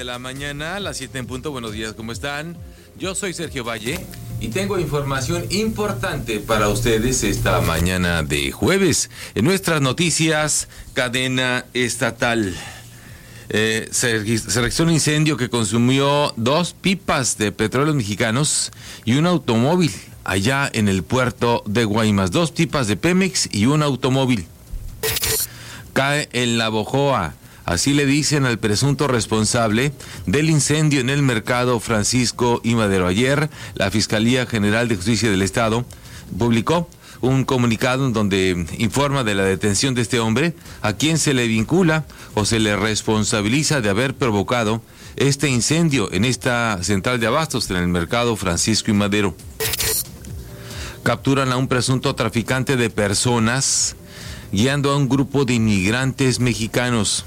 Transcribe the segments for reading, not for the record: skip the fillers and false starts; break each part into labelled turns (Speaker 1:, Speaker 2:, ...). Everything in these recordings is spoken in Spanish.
Speaker 1: de la mañana, a las 7 en punto. Buenos días, ¿cómo están? Yo soy Sergio Valle y tengo información importante para ustedes esta mañana de jueves. En nuestras noticias, cadena estatal. Se registró un incendio que consumió 2 pipas de petróleos mexicanos y un automóvil allá en el puerto de Guaymas. 2 pipas de Pemex y un automóvil. Cae en La Bojoa. Así le dicen al presunto responsable del incendio en el mercado Francisco I. Madero. Ayer, la Fiscalía General de Justicia del Estado publicó un comunicado en donde informa de la detención de este hombre, a quien se le vincula o se le responsabiliza de haber provocado este incendio en esta central de abastos en el mercado Francisco I. Madero. Capturan a un presunto traficante de personas guiando a un grupo de inmigrantes mexicanos.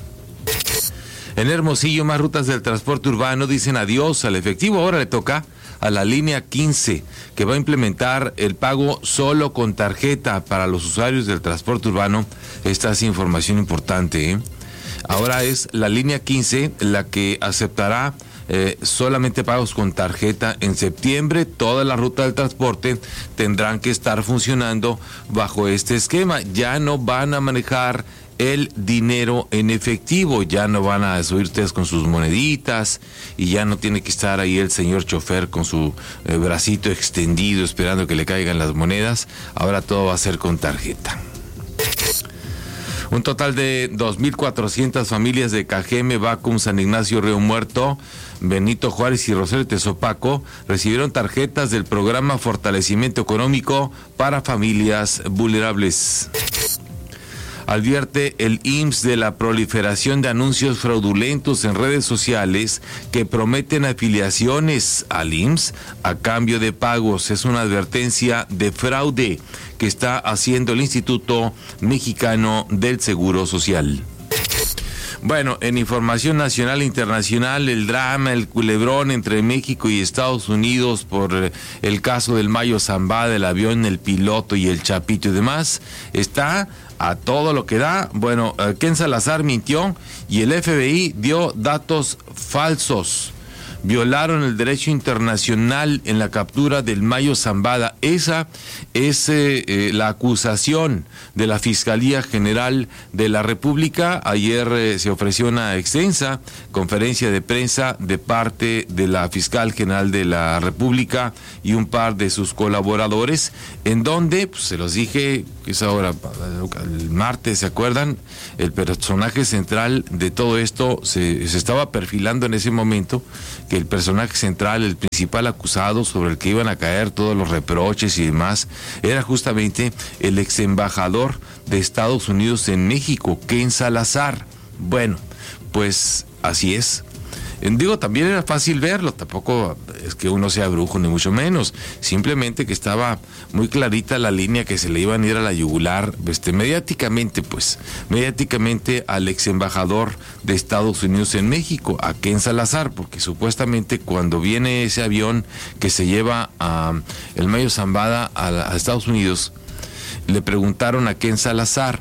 Speaker 1: En Hermosillo, más rutas del transporte urbano dicen adiós al efectivo. Ahora le toca a la línea 15, que va a implementar el pago solo con tarjeta para los usuarios del transporte urbano. Esta es información importante, ¿eh? Ahora es la línea 15 la que aceptará solamente pagos con tarjeta. En septiembre, toda la ruta del transporte tendrán que estar funcionando bajo este esquema. Ya no van a manejar el dinero en efectivo, ya no van a subir ustedes con sus moneditas y ya no tiene que estar ahí el señor chofer con su bracito extendido esperando que le caigan las monedas. Ahora todo va a ser con tarjeta. Un total de 2,400 familias de Cajeme, Vacum, San Ignacio, Río Muerto, Benito Juárez y Rosario Tezopaco recibieron tarjetas del programa Fortalecimiento Económico para Familias Vulnerables. Advierte el IMSS de la proliferación de anuncios fraudulentos en redes sociales que prometen afiliaciones al IMSS a cambio de pagos. Es una advertencia de fraude que está haciendo el Instituto Mexicano del Seguro Social. Bueno, en información nacional e internacional, el drama, el culebrón entre México y Estados Unidos por el caso del Mayo Zambada, el avión, el piloto y el Chapito y demás, está a todo lo que da. Bueno, Ken Salazar mintió y el FBI dio datos falsos. Violaron el derecho internacional en la captura del Mayo Zambada. Esa es la acusación de la Fiscalía General de la República. Ayer se ofreció una extensa conferencia de prensa de parte de la Fiscal General de la República y un par de sus colaboradores, en donde, pues, se los dije, que es ahora el martes, ¿se acuerdan? El personaje central de todo esto se estaba perfilando en ese momento, que el personaje central, el principal acusado sobre el que iban a caer todos los reproches y demás, era justamente el ex embajador de Estados Unidos en México, Ken Salazar. Bueno, pues así es. Digo, también era fácil verlo, tampoco es que uno sea brujo ni mucho menos, simplemente que estaba muy clarita la línea que se le iban a ir a la yugular, mediáticamente al ex embajador de Estados Unidos en México, a Ken Salazar, porque supuestamente cuando viene ese avión que se lleva a el Mayo Zambada a Estados Unidos, le preguntaron a Ken Salazar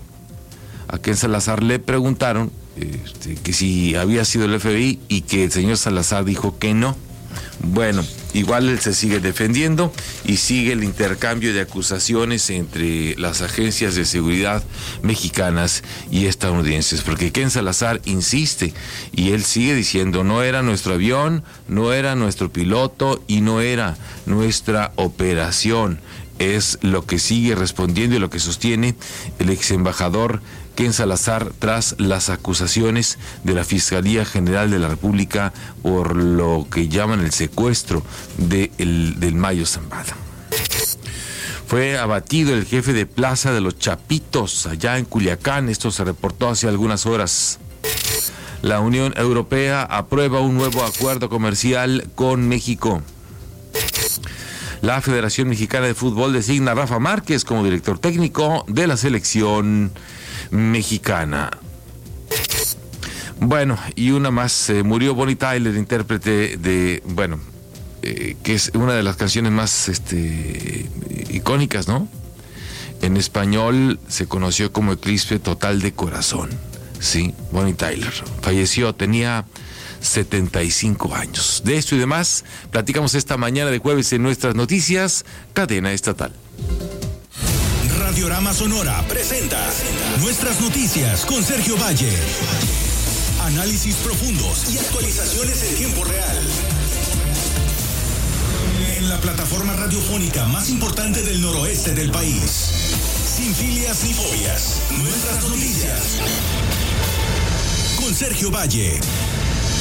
Speaker 1: le preguntaron que si había sido el FBI y que el señor Salazar dijo que no. Bueno, igual él se sigue defendiendo y sigue el intercambio de acusaciones entre las agencias de seguridad mexicanas y estadounidenses, porque Ken Salazar insiste y él sigue diciendo: no era nuestro avión, no era nuestro piloto y no era nuestra operación. Es lo que sigue respondiendo y lo que sostiene el ex embajador Ken Salazar tras las acusaciones de la Fiscalía General de la República por lo que llaman el secuestro del Mayo Zambada. Fue abatido el jefe de plaza de los Chapitos allá en Culiacán. Esto se reportó hace algunas horas. La Unión Europea aprueba un nuevo acuerdo comercial con México. La Federación Mexicana de Fútbol designa a Rafa Márquez como director técnico de la selección mexicana. Bueno, y una más, murió Bonnie Tyler, intérprete de, que es una de las canciones más icónicas, ¿no? En español se conoció como Eclipse Total de Corazón. Sí, Bonnie Tyler falleció, tenía 75 años. De esto y demás platicamos esta mañana de jueves en nuestras noticias, cadena estatal.
Speaker 2: Radiorama Sonora presenta Nuestras Noticias con Sergio Valle. Análisis profundos y actualizaciones en tiempo real. En la plataforma radiofónica más importante del noroeste del país. Sin filias ni fobias. Nuestras Noticias. Con Sergio Valle.